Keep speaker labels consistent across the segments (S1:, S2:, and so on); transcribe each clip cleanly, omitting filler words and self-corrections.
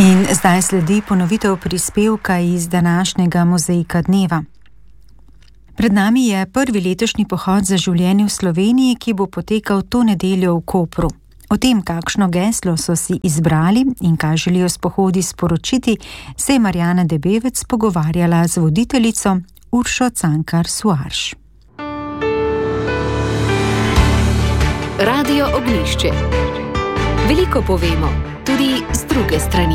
S1: In zdaj sledi ponovitev prispevka iz današnjega Mozaika dneva. Pred nami je prvi letošnji pohod za življenje v Sloveniji, ki bo potekal to nedeljo v Kopru. O tem, kakšno geslo so si izbrali in kaj želijo s pohodi sporočiti, se je Marjana Debevec pogovarjala z voditeljico Uršo Cankar-Suarš.
S2: Radio Ognjišče. Veliko povemo, tudi z druge strani.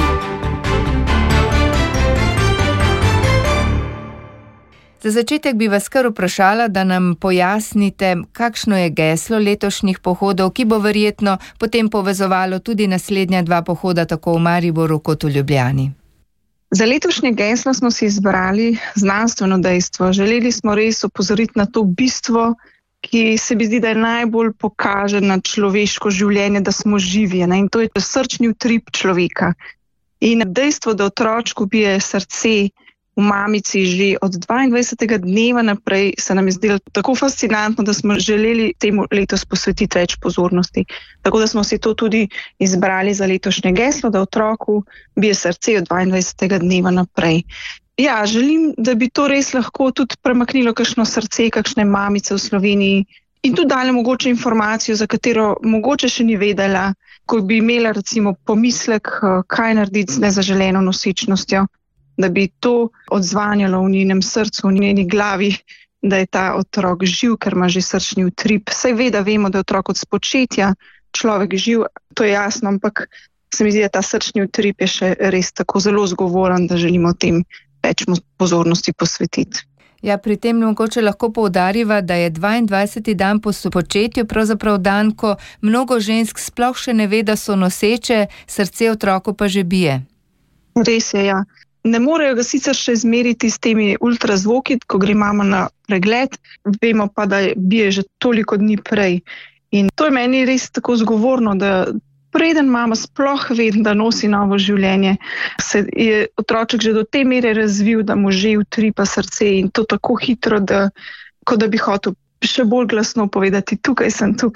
S3: Za začetek bi vas kar vprašala, da nam pojasnite, kakšno je geslo letošnjih pohodov, ki bo verjetno potem povezovalo tudi naslednja dva pohoda tako v Mariboru kot v Ljubljani.
S4: Za letošnje geslo smo si izbrali znanstveno dejstvo. Želeli smo res opozoriti na to bistvo, ki se mi zdi, da je najbolj pokaže na človeško življenje, da smo živi. In to je srčni utrip človeka. In dejstvo, da otročku bije srce v mamici že od 22. dneva naprej, se nam je zdelo tako fascinantno, da smo želeli temu letos posvetiti več pozornosti. Tako da smo si to tudi izbrali za letošnje geslo, da otroku bije srce od 22. dneva naprej. Ja, želim, da bi to res lahko tudi premaknilo kakšno srce, kakšne mamice v Sloveniji in tudi dali mogoče informacijo, za katero mogoče še ni vedela, ko bi imela recimo pomislek, kaj narediti z nezaželeno nosečnostjo, da bi to odzvanjalo v njenem srcu, v njeni glavi, da je ta otrok živ, ker ima že srčni utrip. Saj vemo, da je otrok od spočetja človek živ, to je jasno, ampak se mi zdi, da ta srčni utrip je še res tako zelo zgovoren, da želimo tem več pozornosti posvetiti.
S3: Ja, pri tem mogoče lahko poudariva, da je 22. dan po spočetju pravzaprav dan, ko mnogo žensk sploh še ne ve, da so noseče, srce otroku pa že bije.
S4: Res je, ja. Ne morejo ga sicer še izmeriti s temi ultrazvoki, ko gre mama na pregled, vemo pa, da bije že toliko dni prej. In to je meni res tako zgovorno, da preden mama sploh ve, da nosi novo življenje, se je otroček že do te mere razvil, da mu že utripa srce in to tako hitro, da kot da bi hotel še bolj glasno povedati, tukaj sem. To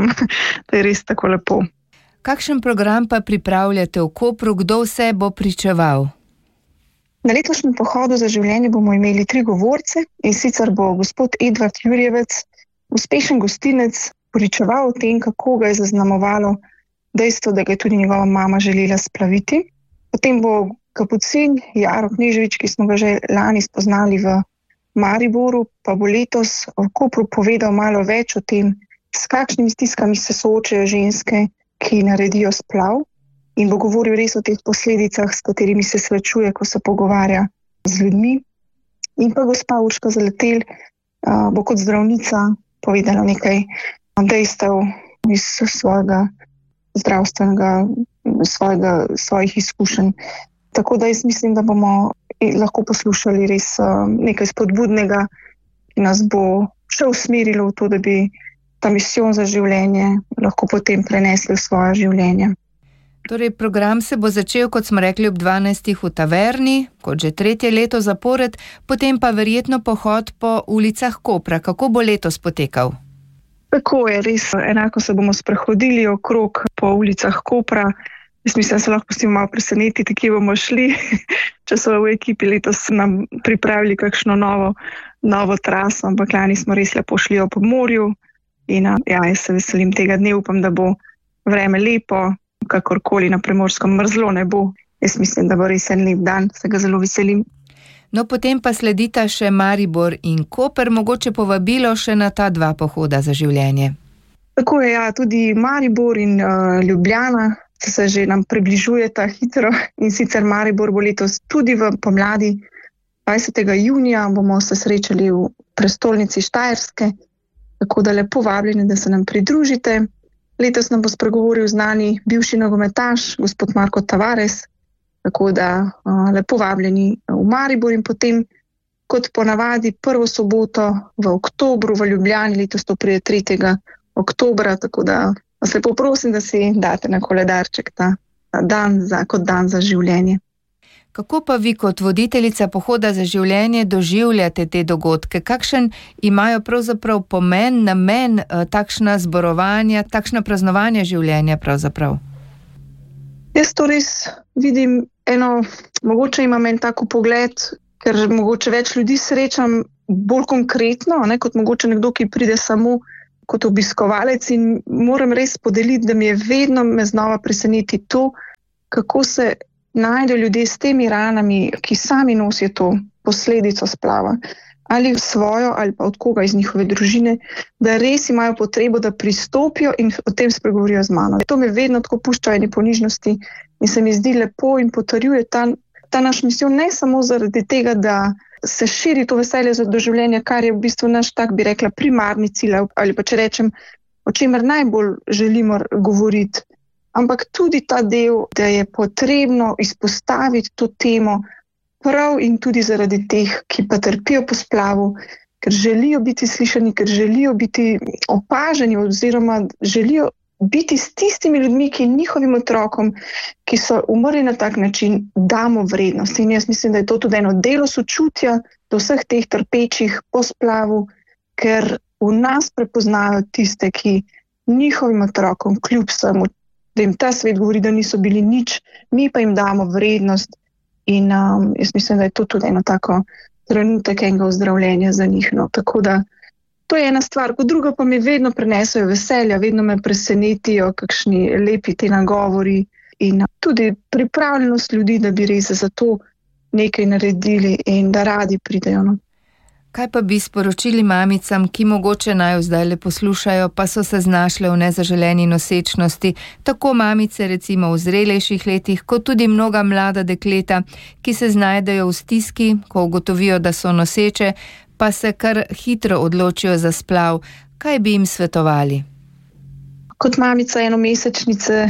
S4: je res tako lepo.
S3: Kakšen program pa pripravljate v Kopru, kdo vse bo pričeval?
S4: Na letošnjem pohodu za življenje bomo imeli 3 govorce in sicer bo gospod Edvard Jurjevec, uspešen gostinec, pričeval o tem, kako ga je zaznamovalo dejstvo, da ga je tudi njegova mama želela splaviti. Potem bo kapucin Jaro Kneževič, ki smo ga že lani spoznali v Mariboru, pa bo letos v Kopru povedal malo več o tem, s kakšnimi stiskami se soočajo ženske, ki naredijo splav. In bo govoril res o teh posledicah, s katerimi se srečuje, ko se pogovarja z ljudmi. In pa gospa Urška Zaletelj bo kot zdravnica povedala nekaj dejstev iz svojega zdravstvenega, svojih izkušenj. Tako da jaz mislim, da bomo lahko poslušali res nekaj spodbudnega, ki nas bo še usmerilo v to, da bi ta misijon za življenje lahko potem prenesli v svoje življenje.
S3: Torej, program se bo začel, kot smo rekli, ob 12. v taverni, kot že 3. leto zapored, potem pa verjetno pohod po ulicah Kopra. Kako bo letos potekal?
S4: Tako je, res. Enako se bomo sprehodili okrog po ulicah Kopra. Jaz mislim, da se lahko pustimo malo presenetiti, kje bomo šli. Če so v ekipi letos nam pripravili kakšno novo traso, ampak lani smo res lepo šli ob morju. In jaz se veselim tega dne, upam, da bo vreme lepo, kakorkoli na Primorskem mrzlo ne bo. Jaz mislim, da bo res en lep dan, se ga zelo veselim.
S3: No, potem pa sledita še Maribor in Koper, mogoče povabilo še na ta 2 pohoda za življenje.
S4: Tako je, ja, tudi Maribor in Ljubljana se že nam približujeta hitro in sicer Maribor bo letos tudi v pomladi. 20. junija bomo se srečali v prestolnici Štajerske, tako da lepo vabljeni, da se nam pridružite. Letos nam bo spregovoril znani bivši nogometaš, gospod Marko Tavares, tako da lepo vabljeni v Maribor in potem, kot ponavadi, prvo soboto v oktobru v Ljubljani, letos to pride 3. oktobra, tako da vas lepo prosim, da si date na koledarček ta dan kot dan za življenje.
S3: Kako pa vi kot voditeljica pohoda za življenje doživljate te dogodke? Kakšen imajo pravzaprav pomen, namen takšna zborovanja, takšna praznovanja življenja pravzaprav?
S4: Jaz to res vidim mogoče imam en tako pogled, ker mogoče več ljudi srečam bolj konkretno, ne, kot mogoče nekdo, ki pride samo kot obiskovalec, in moram res podeliti, da mi je vedno me znova preseneti to, kako se najdejo ljudje s temi ranami, ki sami nosijo to posledico splava, ali svojo, ali pa od koga iz njihove družine, da res imajo potrebo, da pristopijo in o tem spregovorijo z mano. To me vedno tako pušča ene ponižnosti in se mi zdi lepo in potrjuje ta naš misijon, ne samo zaradi tega, da se širi to veselje za doživljenje, kar je v bistvu naš, tak bi rekla, primarni cilj, ali pa če rečem, o čemer najbolj želimo govoriti, ampak tudi ta del, da je potrebno izpostaviti to temo prav in tudi zaradi teh, ki pa trpijo po splavu, ker želijo biti slišani, ker želijo biti opaženi oziroma želijo biti s tistimi ljudmi, ki njihovim otrokom, ki so umrli na tak način, damo vrednost. In jaz mislim, da je to tudi eno delo sočutja do vseh teh trpečih po splavu, ker v nas prepoznajo tiste, ki njihovim otrokom, kljub vsemu, da jim ta svet govori, da niso bili nič, mi pa jim damo vrednost. In jaz mislim, da je to tudi eno tako trenutek enega ozdravljenja za njih. No. Tako da to je ena stvar. Kot druga pa mi vedno prenesajo veselja, vedno me presenetijo kakšni lepi ti nagovori in tudi pripravljenost ljudi, da bi res za to nekaj naredili in da radi pridejo. No.
S3: Kaj pa bi sporočili mamicam, ki mogoče naj zdaj le poslušajo, pa so se znašle v nezaželeni nosečnosti, tako mamice recimo v zrelejših letih, kot tudi mnoga mlada dekleta, ki se znajdejo v stiski, ko ugotovijo, da so noseče, pa se kar hitro odločijo za splav. Kaj bi jim svetovali?
S4: Kot mamica enomesečnice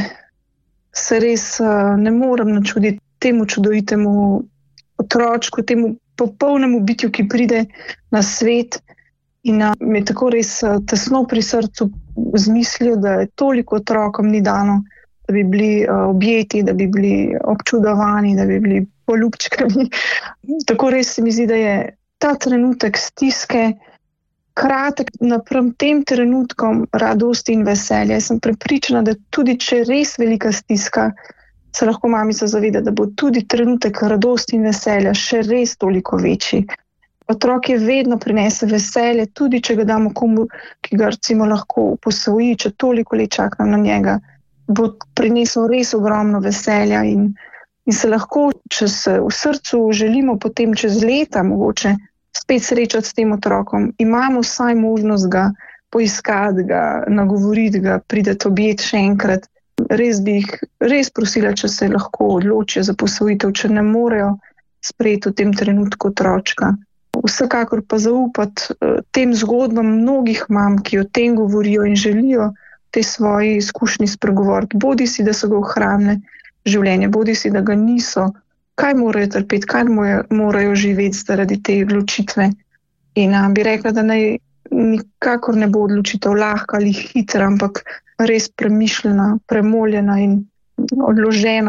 S4: se res ne morem načuditi temu čudovitemu otročku, temu popolnemu bitju, ki pride na svet, in mi je tako res tesno pri srcu z mislijo, da je toliko otrokom ni dano, da bi bili objeti, da bi bili občudovani, da bi bili poljubčkani. Tako res se mi zdi, da je ta trenutek stiske kratek napram tem trenutkom radosti in veselja. Jaz sem prepričana, da tudi če je res velika stiska, se lahko mamica zaveda, da bo tudi trenutek radosti in veselja še res toliko večji. Otrok je vedno prinese veselje, tudi če ga damo komu, ki ga recimo lahko posvoji, če toliko let čakam na njega, bo prinesel res ogromno veselja in se lahko, če se v srcu želimo potem čez leta mogoče spet srečati s tem otrokom, imamo vsaj možnost ga poiskati, ga nagovoriti, ga prideti objeti še enkrat. Res bi jih prosila, če se lahko odločijo za posvojitev, če ne morejo sprejeti v tem trenutku otročka. Vsekakor pa zaupati tem zgodbam mnogih mam, ki o tem govorijo in želijo te svoje izkušnje spregovoriti. Bodi si, da so ga ohranile življenje, bodi si, da ga niso. Kaj morajo trpeti, kaj morajo živeti zaradi te odločitve. In bi rekla, da nikakor ne bo odločitev lahka ali hitra, ampak res premišljena, premoljena in odložena,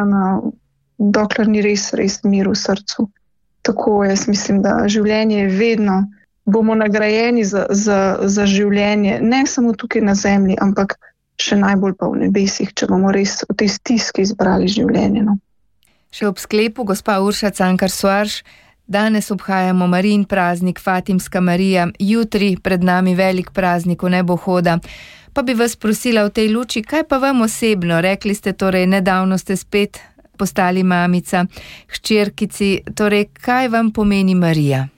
S4: dokler ni res mir v srcu. Tako jaz mislim, da življenje je vedno, bomo nagrajeni za življenje, ne samo tukaj na zemlji, ampak še najbolj pa v nebesih, če bomo res v tej stiski izbrali življenje. No.
S3: Še ob sklepu, gospa Urša Cankar Soarš, danes obhajamo Marijin praznik, Fatimska Marija, jutri pred nami velik praznik Vnebohoda. Pa bi vas prosila v tej luči, kaj pa vam osebno? Rekli ste, torej nedavno ste spet postali mamica, hčerkici, torej kaj vam pomeni Marija?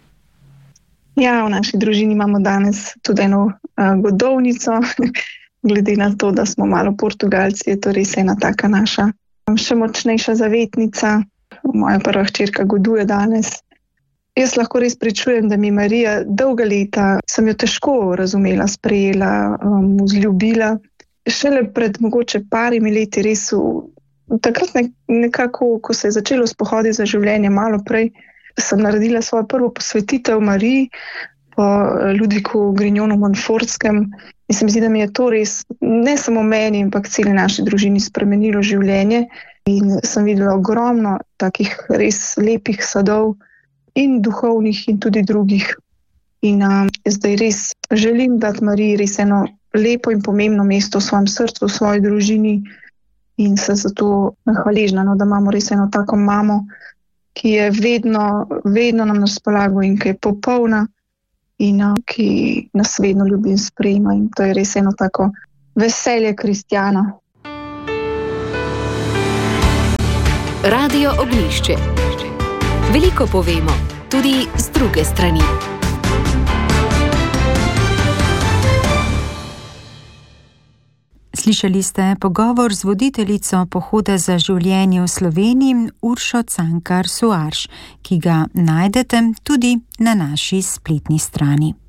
S4: Ja, v naši družini imamo danes tudi eno godovnico, glede na to, da smo malo Portugalci, je to res ena taka naša še močnejša zavetnica. Moja prva hčerka goduje danes. Jaz lahko res pričujem, da mi Marija dolga leta, sem jo težko razumela, sprejela, vzljubila. Šele pred mogoče parimi leti res takrat nekako, ko se je začelo s pohodi za življenje malo prej, sem naredila svojo prvo posvetitev Mariji po Ludviku Grignonu Montfortskem in se mi zdi, da mi je to res ne samo meni, ampak celi naši družini spremenilo življenje in sem videla ogromno takih res lepih sadov in duhovnih in tudi drugih. In zdaj res želim dati Mariji res eno lepo in pomembno mesto v svojem srcu, v svoji družini in se zato hvaležna, da imamo res eno tako mamo, ki je vedno nam na razpolago in ki je popolna in ki nas vedno ljubi in sprejema. In to je res eno tako veselje kristjana.
S2: Radio Ognjišče. Veliko povemo, tudi z druge strani.
S1: Slišali ste pogovor z voditeljico Pohoda za življenje v Sloveniji Uršo Cankar Suarš, ki ga najdete tudi na naši spletni strani.